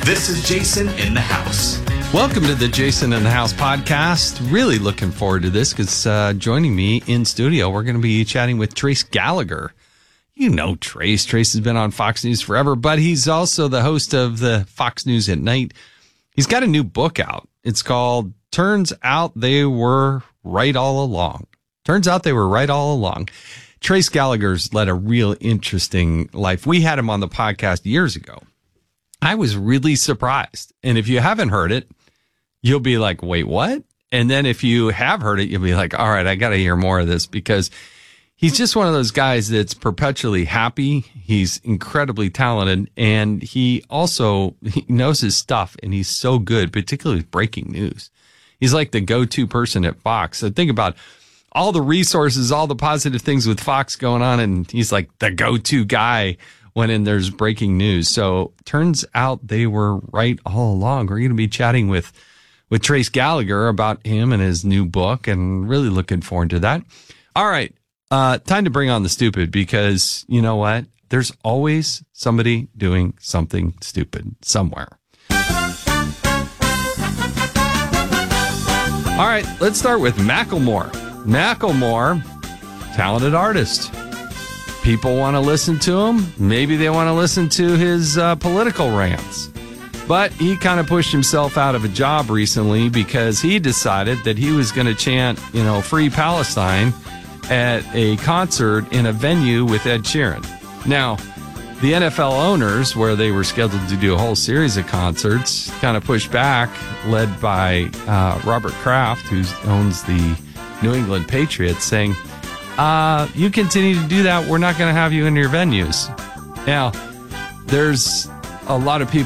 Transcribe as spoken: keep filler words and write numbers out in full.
This is Jason in the House. Welcome to the Jason in the House podcast. Really looking forward to this because uh, joining me in studio, we're going to be chatting with Trace Gallagher. You know Trace. Trace has been on Fox News forever, but he's also the host of the Fox News at Night. He's got a new book out. It's called Turns Out They Were Right All Along. Turns out they were right all along. Trace Gallagher's led a real interesting life. We had him on the podcast years ago. I was really surprised. And if you haven't heard it, you'll be like, wait, what? And then if you have heard it, you'll be like, all right, I got to hear more of this, because he's just one of those guys that's perpetually happy. He's incredibly talented, and he also he knows his stuff, and he's so good, particularly with breaking news. He's like the go-to person at Fox. So think about all the resources, all the positive things with Fox going on, and he's like the go-to guy when in there's breaking news. So turns out they were right all along. We're going to be chatting with with Trace Gallagher about him and his new book, and really looking forward to that. All right. Uh, time to bring on the stupid, because you know what? There's always somebody doing something stupid somewhere. All right. Let's start with Macklemore. Macklemore, talented artist. People want to listen to him. Maybe they want to listen to his uh, political rants. But he kind of pushed himself out of a job recently because he decided that he was going to chant, you know, Free Palestine at a concert in a venue with Ed Sheeran. Now, the N F L owners, where they were scheduled to do a whole series of concerts, kind of pushed back, led by uh, Robert Kraft, who owns the New England Patriots, saying, uh, you continue to do that, we're not going to have you in your venues. Now, there's a lot of people